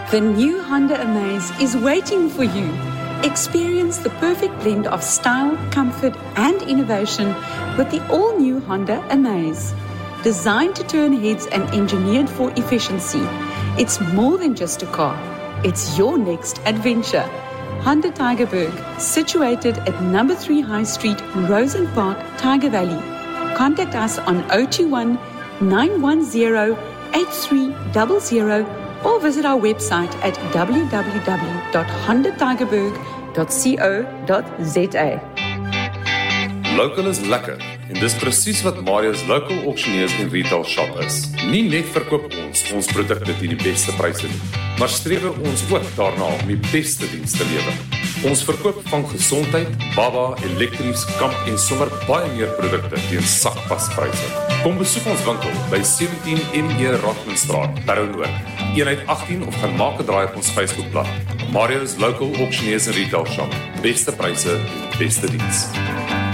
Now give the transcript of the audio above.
The new Honda Amaze is waiting for you. Experience the perfect blend of style, comfort, and innovation with the all-new Honda Amaze. Designed to turn heads and engineered for efficiency, it's more than just a car. It's your next adventure. Honda Tygerberg, situated at number 3 High Street, Rosen Park, Tiger Valley. Contact us on 021 910 8300 or visit our website at www.hondatigerberg.co.za. Local is lekker en dis presies wat Marius Local Auctioneers en Retail Shop is. Nie net verkoop ons produkte teen die beste pryse nie, maar streef ons ook daarna om die beste diens te lewer. Ons verkoop van gesondheid, baba, elektries, kamp en sommer baie meer produkte teen sakpaspryse. Kom besoek ons winkel by 17 NE Rockmanstraat, Paronoord, eenheid 18 of gaan maak 'n draai op ons Facebookblad. Marius Local Auctioneers en Retail Shop. Beste pryse, beste diens.